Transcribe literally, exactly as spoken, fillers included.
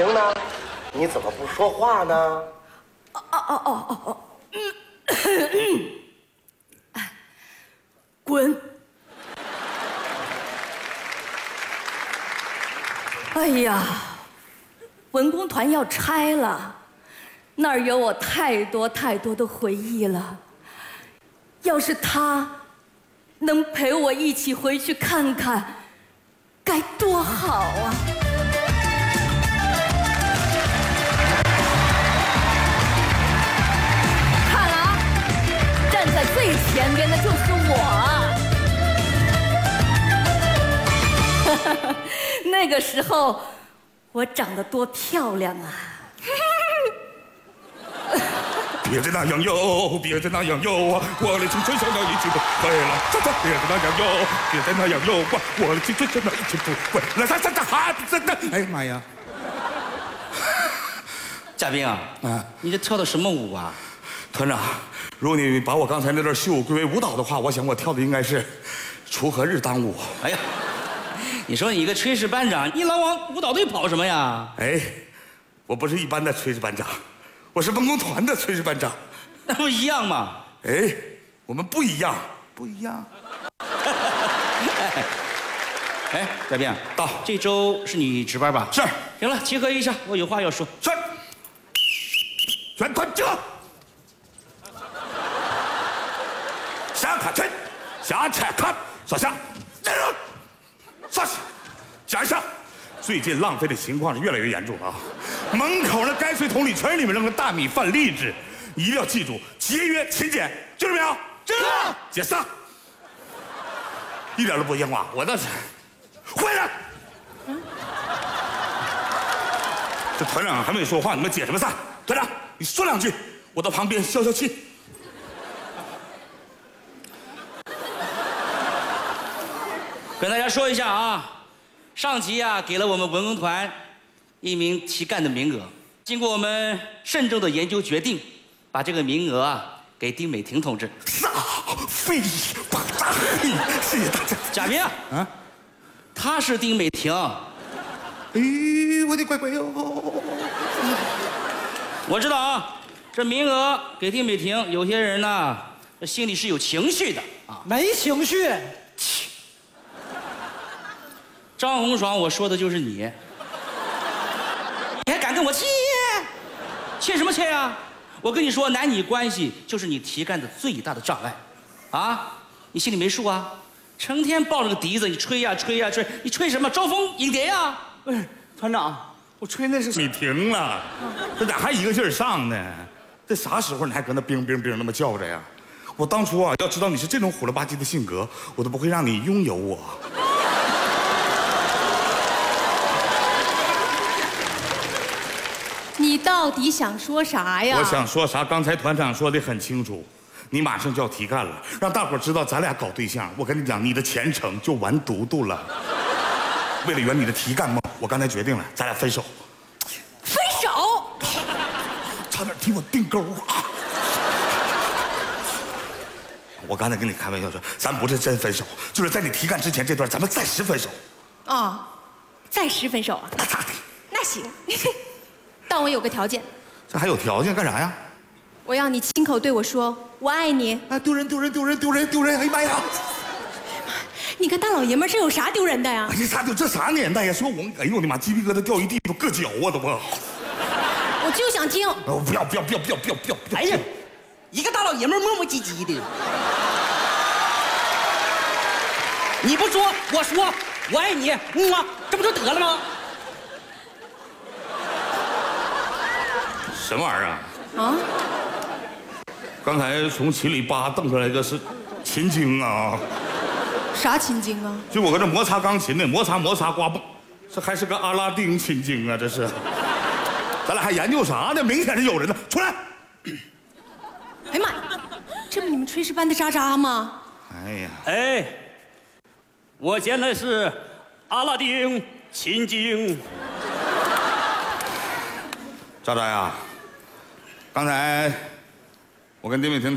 婷呢？你怎么不说话呢？ 哦哦哦哦哦，嗯，滚！哎呀，文工团要拆了，那儿有我太多太多的回忆了。要是他能陪我一起回去看看，该多好啊！看啊，站在最前边的就是我啊！那个时候我长得多漂亮啊！ 别再那样哟，别再那样哟，我的青春像那一去不回了。别再那样哟，别再那样哟，我我的青春像那一去不回了。这这这哈这这，哎呀妈呀！ 嘉宾啊，啊，你这跳的什么舞啊？ 团长，如果你把我刚才那段秀归为舞蹈的话，我想我跳的应该是锄禾日当午。 哎呀，你说你一个炊事班长，你老往舞蹈队跑什么呀？ 哎，我不是一般的炊事班长。我是文工团的炊事班长， 那不一样吗？ 哎，我们不一样，不一样。 哎，嘉宾，到这周是你值班吧？ 是。 行了，集合一下，我有话要说。 是。全团集合。上卡吹，下踩看，坐下，站住，上去，讲一下。最近浪费的情况是越来越严重了啊！门口那泔水桶里全是你们扔的大米饭粒子，你一定要记住节约勤俭，知道没有？知道。解散。一点都不像话，我倒是回来。嗯、这团长还没说话，你们解什么散？团长，你说两句，我到旁边消消气。 跟大家说一下啊。上级啊，给了我们文工团一名提干的名额。经过我们慎重的研究决定，把这个名额啊给丁美婷同志。 煞费巴扎嘿，谢谢大家。 贾明啊，她是丁美婷。 哎，我的乖乖哟！ 我知道啊，这名额给丁美婷，有些人呢，这心里是有情绪的啊。 没情绪。 张红爽，我说的就是你，你还敢跟我气？气什么气啊？我跟你说，男女关系就是你提干的最大的障碍，啊，你心里没数啊？成天抱着个笛子，你吹呀吹呀吹，你吹什么？招蜂引蝶呀？ 不是，团长，我吹那是你停了，这咋还一个劲儿上呢？这啥时候你还搁那冰冰冰那么叫着呀？我当初啊，要知道你是这种虎了吧唧的性格，我都不会让你拥有我。 你到底想说啥呀？ 我想说啥？刚才团长说的很清楚，你马上就要提干了，让大伙知道咱俩搞对象。我跟你讲，你的前程就完犊犊了。为了圆你的提干梦，我刚才决定了，咱俩分手。 分手？ 差点替我定钩啊！我刚才跟你开玩笑说，咱不是真分手，就是在你提干之前这段，咱们暂时分手。 啊、哦，暂时分手啊？ 那咋的？ 那行。但我有个条件。 这还有条件干啥呀？ 我要你亲口对我说我爱你。 啊，丢人丢人丢人丢人丢人！哎呀妈呀！ 你个大老爷们儿，这有啥丢人的呀？ 哎呀，啥丢？这啥年代呀？说我，哎呦我的妈，鸡皮疙瘩掉一地，都硌脚啊都不。 我就想听。 哦，不要不要不要不要不要不要！ 哎呀，一个大老爷们儿磨磨唧唧的。你不说，我说，我爱你，嗯啊，这不就得了吗？ 什么玩意儿啊？ 啊！ 刚才从琴里叭瞪出来一个是琴经啊！ 啥琴经啊？ 就我搁这摩擦钢琴呢，摩擦摩擦刮嘣，这还是个阿拉丁琴经啊！这是，咱俩还研究啥呢？明显是有人呢，出来！ 哎呀妈呀，这不你们炊事班的渣渣吗？ 哎呀， 哎，我捡的是阿拉丁琴经。 渣渣呀，刚才我跟丁美婷